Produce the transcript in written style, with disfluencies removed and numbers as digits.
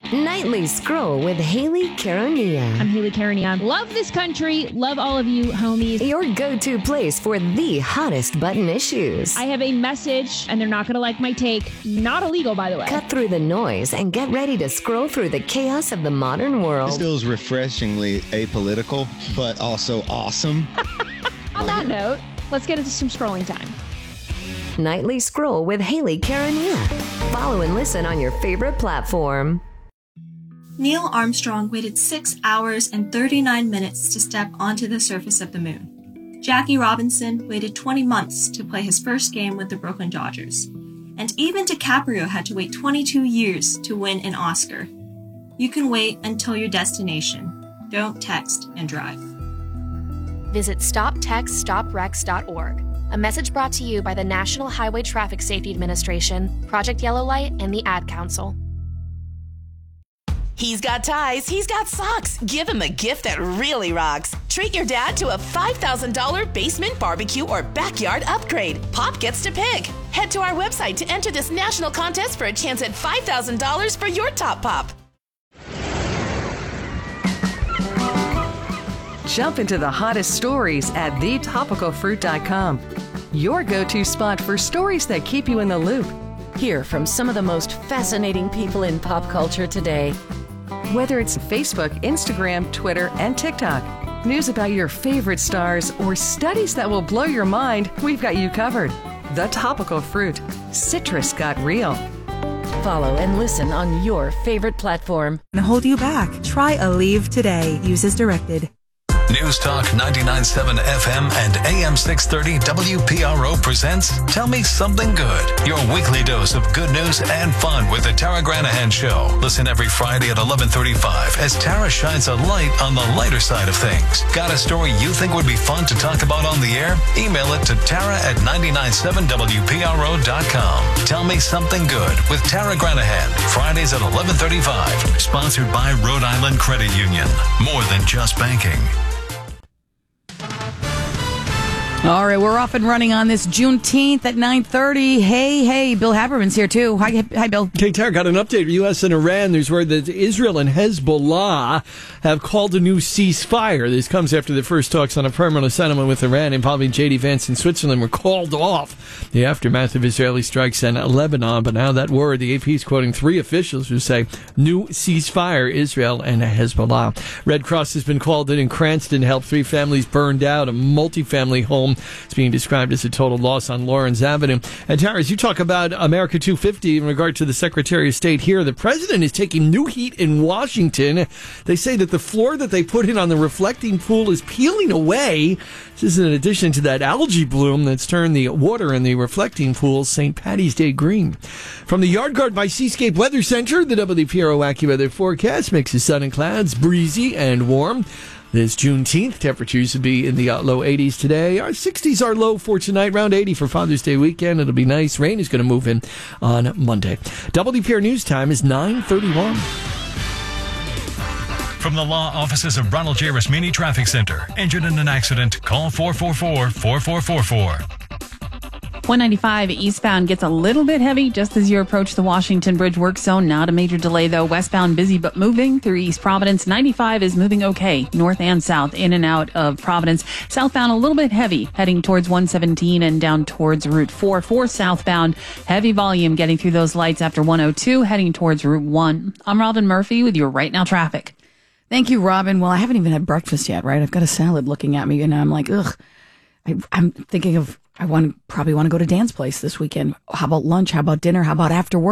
Nightly Scroll with Haley Caronia. I'm Haley Caronia. Love this country. Love all of you, homies. Your go-to place for the hottest button issues. I have a message, and they're not going to like my take. Not illegal, by the way. Cut through the noise and get ready to scroll through the chaos of the modern world. This feels refreshingly apolitical, but also awesome. On that note, let's get into some scrolling time. Nightly Scroll with Haley Caronia. Follow and listen on your favorite platform. Neil Armstrong waited 6 hours and 39 minutes to step onto the surface of the moon. Jackie Robinson waited 20 months to play his first game with the Brooklyn Dodgers. And even DiCaprio had to wait 22 years to win an Oscar. You can wait until your destination. Don't text and drive. Visit StopTextStopWrecks.org. A message brought to you by the National Highway Traffic Safety Administration, Project Yellow Light, and the Ad Council. He's got ties, he's got socks. Give him a gift that really rocks. Treat your dad to a $5,000 basement barbecue or backyard upgrade. Pop gets to pick. Head to our website to enter this national contest for a chance at $5,000 for your top pop. Jump into the hottest stories at thetopicalfruit.com. Your go-to spot for stories that keep you in the loop. Hear from some of the most fascinating people in pop culture today. Whether it's Facebook, Instagram, Twitter, and TikTok, news about your favorite stars, or studies that will blow your mind, we've got you covered. The Topical Fruit. Citrus got real. Follow and listen on your favorite platform. Hold you back. Try Aleve today. Use as directed. News Talk 99.7 FM and AM 630 WPRO presents Tell Me Something Good, your weekly dose of good news and fun with the Tara Granahan Show. Listen every Friday at 11:35 as Tara shines a light on the lighter side of things. Got a story you think would be fun to talk about on the air? Email it to Tara at 997WPRO.com. Tell Me Something Good with Tara Granahan, Fridays at 11:35. Sponsored by Rhode Island Credit Union. More than just banking. All right, we're off and running on this Juneteenth at 9:30. Hey, Bill Haberman's here too. Hi, Bill. Okay, Tara, got an update. U.S. and Iran. There's word that Israel and Hezbollah have called a new ceasefire. This comes after the first talks on a permanent settlement with Iran involving J.D. Vance in Switzerland were called off. The aftermath of Israeli strikes in Lebanon. But now that word, the AP is quoting 3 officials who say new ceasefire, Israel and Hezbollah. Red Cross has been called in Cranston to help 3 families burned out. A multifamily home is being described as a total loss on Lawrence Avenue. And Tara, as you talk about America 250 in regard to the Secretary of State here, the president is taking new heat in Washington. They say that the floor that they put in on the reflecting pool is peeling away. This is in addition to that algae bloom that's turned the water in the reflecting pool St. Patty's Day green. From the Yard Guard by Seascape Weather Center, the WPRO AccuWeather forecast mix of sun and clouds, breezy and warm. This Juneteenth, temperatures will be in the low 80s today. Our 60s are low for tonight, around 80 for Father's Day weekend. It'll be nice. Rain is going to move in on Monday. WPR News Time is 9:31. From the law offices of Ronald J. Rasmini Traffic Center. Injured in an accident? Call 444-4444. 195 eastbound gets a little bit heavy just as you approach the Washington Bridge work zone. Not a major delay, though. Westbound busy but moving through East Providence. 95 is moving okay, north and south, in and out of Providence. Southbound a little bit heavy, heading towards 117 and down towards Route 4. 4 southbound, heavy volume getting through those lights after 102, heading towards Route 1. I'm Robin Murphy with your Right Now traffic. Thank you, Robin. Well, I haven't even had breakfast yet, right? I've got a salad looking at me, and I'm like, ugh. I'm thinking of, probably want to go to Dan's place this weekend. How about lunch? How about dinner? How about after work?